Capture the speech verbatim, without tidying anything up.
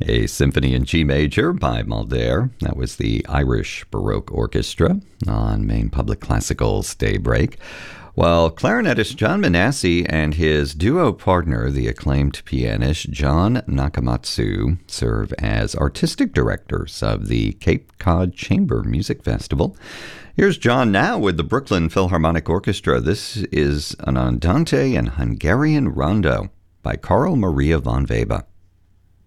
A symphony in G major by Mulder. That was the Irish Baroque Orchestra on Maine Public Classical's Daybreak. While clarinetist John Manassi and his duo partner, the acclaimed pianist John Nakamatsu, serve as artistic directors of the Cape Cod Chamber Music Festival. Here's John now with the Brooklyn Philharmonic Orchestra. This is an Andante and Hungarian Rondo by Carl Maria von Weber.